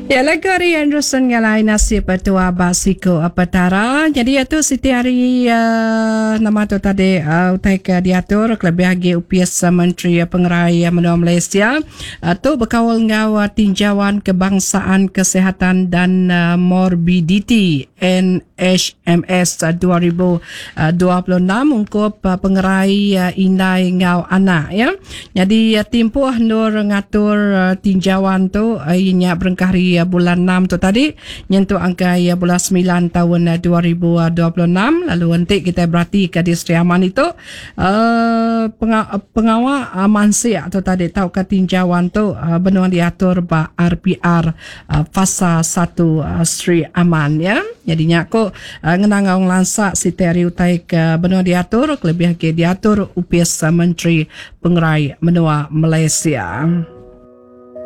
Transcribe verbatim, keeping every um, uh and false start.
Ya lagu Ari Anderson ngalai nasib Tua Basiko Apatara. Jadi itu Siti Hari uh, nama tu tadi uh, utai ke diatur kelebih lagi U P S Menteri Pengerai Menua Malaysia uh, tu berkawal ngau tinjauan kebangsaan kesihatan dan uh, morbidity N H M S uh, dua ribu dua puluh enam untuk uh, pengerai uh, indai ngau anak ya. Jadi uh, timpuh nur ngatur uh, tinjauan tu uh, inya berengkari uh, bulan enam tu tadi nyentuh angka uh, bulan sembilan tahun uh, dua ribu dua puluh enam. Lalu nanti kita berarti ke di Sri Aman itu uh, penga- pengawal uh, mansia tu tadi tahu ke tinjauan tu uh, benua diatur ba R P R uh, fasa satu uh, Sri Aman ya. Jadinya aku uh, ngenang orang lansak si Teri utai ke benua diatur lebih ke diatur U P S Menteri Pengerai Menua Malaysia.